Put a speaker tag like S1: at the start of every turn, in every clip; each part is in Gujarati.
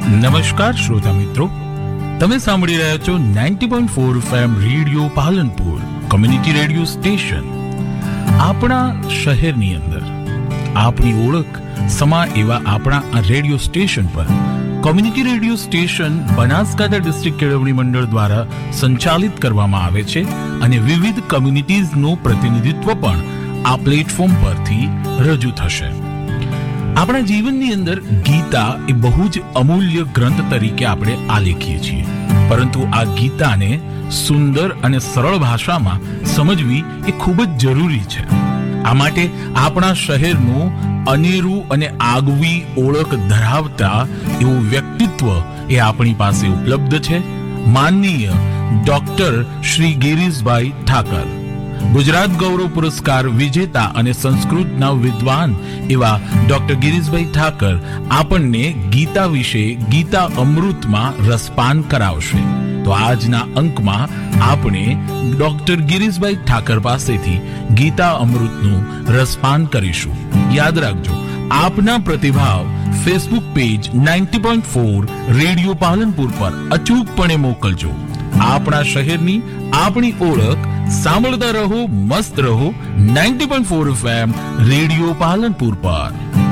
S1: નમસ્કાર શ્રોતા મિત્રો, તમે સાંભળી રહ્યા છો 90.4 FM radio Palanpur community radio station. આપણા શહેરની અંદર આપણી ઓળખ સમા એવા આપણા આ રેડિયો સ્ટેશન પર community radio station Banaskantha district કેળવણી મંડળ દ્વારા સંચાલિત કરવામાં આવે છે અને વિવિધ કમ્યુનિટીઝનું પ્રતિનિધિત્વ પણ આ પ્લેટફોર્મ પરથી રજૂ થશે. આપણા જીવનની અંદર ગીતા એ બહુ જ અમૂલ્ય ગ્રંથ તરીકે આપણે આલેખીએ છીએ, પરંતુ આ ગીતાને સુંદર અને સરળ ભાષામાં સમજવી એ ખૂબ જ જરૂરી છે. આ માટે આપણા શહેરનું અનેરું અને આગવી ઓળખ ધરાવતા એવું વ્યક્તિત્વ એ આપણી પાસે ઉપલબ્ધ છે. માનનીય ડોક્ટર શ્રી ગિરીશભાઈ ઠાકર, ગુજરાત ગૌરવ પુરસ્કાર વિજેતા અને સંસ્કૃતના વિદ્વાન એવા ડોક્ટર ગિરીશભાઈ ઠાકર આપણને ગીતા વિશે ગીતા અમૃતમાં રસપાન કરાવશે. તો આજના અંકમાં આપણે ડોક્ટર ગિરીશભાઈ ઠાકર પાસેથી ગીતા અમૃતનું રસપાન કરીશું. યાદ રાખજો, આપના પ્રતિભાવ ફેસબુક પેજ 90.4 રેડિયો પાલનપુર પર અચૂકપણે મોકલજો. આપણા શહેરની આપણી ઓળખ સાંભળતા રહો, મસ્ત રહો. 90.4 FM રેડિયો પાલનપુર પર.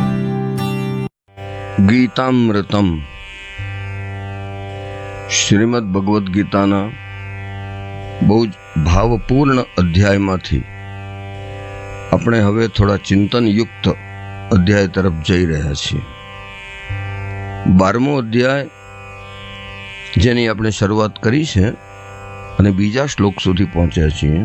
S2: ગીતામૃતમ શ્રીમદ ભગવદ્ ગીતાના બહુ જ ભાવપૂર્ણ અધ્યાયમાંથી આપણે હવે થોડા ચિંતન યુક્ત અધ્યાય તરફ જઈ રહ્યા છીએ. 12મો અધ્યાય જેની આપણે શરૂઆત કરી છે અને બીજા શ્લોક સુધી પહોંચ્યા છીએ,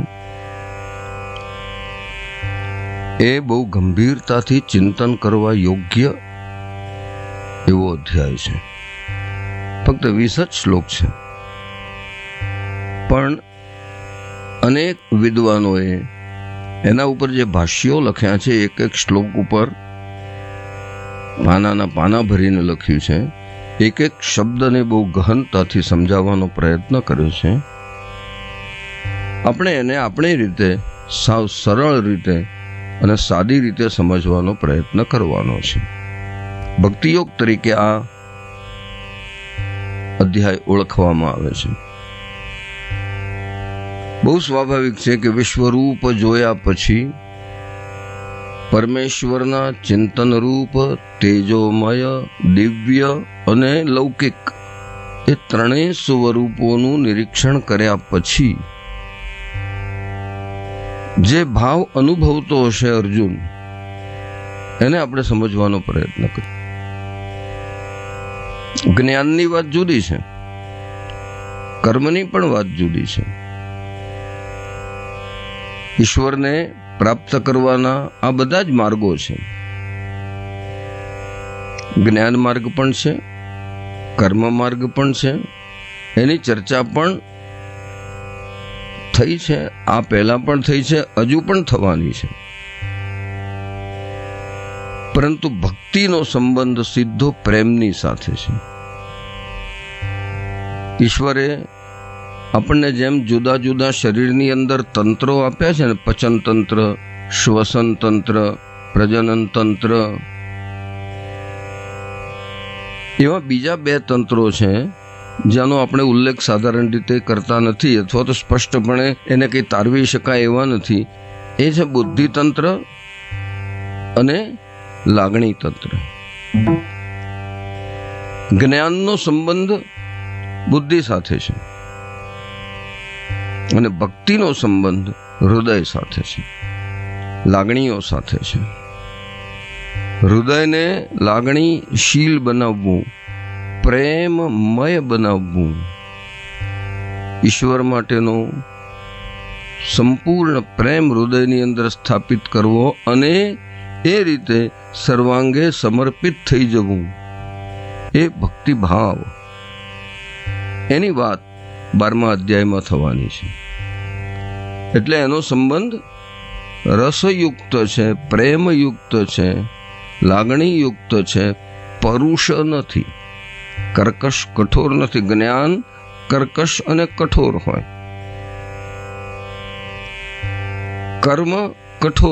S2: એ બહુ ગંભીરતાથી ચિંતન કરવા યોગ્ય એવો અધ્યાય છે. ફક્ત 20 જ શ્લોક છે, પણ અનેક વિદ્વાનોએ એના ઉપર જે ભાષ્યો લખ્યા છે, એક એક શ્લોક ઉપર પાનાના પાના ભરીને લખ્યું છે, એક એક શબ્દને બહુ ગહનતાથી સમજાવવાનો પ્રયત્ન કર્યો છે. આપણે એને આપણી રીતે સાવ સરળ રીતે અને સાદી રીતે સમજવાનો પ્રયત્ન કરવાનો છે. ભક્તિયોગ તરીકે આ અધ્યાય ઓળખવામાં આવે છે. બહુ સ્વાભાવિક છે કે વિશ્વરૂપ જોયા પછી પરમેશ્વરના ચિંતન રૂપ તેજોમય, દિવ્ય અને લૌકિક એ ત્રણેય સ્વરૂપોનું નિરીક્ષણ કર્યા પછી જે ભાવ અનુભવતો હશે અર્જુન, એને આપણે સમજવાનો પ્રયત્ન કરીએ. જ્ઞાનની વાત જુદી છે, કર્મની પણ વાત જુદી છે. ઈશ્વરને પ્રાપ્ત કરવાના આ બધા જ માર્ગો છે. જ્ઞાન માર્ગ પણ છે, કર્મ માર્ગ પણ છે. એની ચર્ચા પણ થઈ છે, આ પહેલા પણ થઈ છે, હજુ પણ થવાની છે. પરંતુ ભક્તિનો સંબંધ સીધો પ્રેમની સાથે છે. ઈશ્વરે આપણને જેમ જુદા જુદા શરીરની અંદર તંત્રો આપ્યા છે ને, પચન તંત્ર, શ્વસન તંત્ર, પ્રજનન તંત્ર, એવા બીજા 2 તંત્રો છે જેનો આપણે ઉલ્લેખ સાધારણ રીતે કરતા નથી, અથવા તો સ્પષ્ટપણે એને કંઈ તારવી શકાય એવા નથી. એ છે બુદ્ધિતંત્ર અને લાગણી તંત્ર. જ્ઞાનનો સંબંધ બુદ્ધિ સાથે છે અને ભક્તિનો સંબંધ હૃદય સાથે છે, લાગણીઓ સાથે છે. હૃદયને લાગણીશીલ બનાવવું, પ્રેમમય બનાવવું, ઈશ્વર માટેનો સંપૂર્ણ પ્રેમ હૃદયની અંદર સ્થાપિત કરવો અને એ રીતે સર્વાંગે સમર્પિત થઈ જવું, એ ભક્તિભાવ, એની વાત 12મા અધ્યાયમાં થવાની છે. એટલે એનો સંબંધ રસયુક્ત છે, પ્રેમયુક્ત છે, લાગણીયુક્ત છે, પરુષ નથી, કર્કશ કઠોર નથી. જ્ઞાન કર્કશ અને કઠોર હોય, કર્મ કઠોર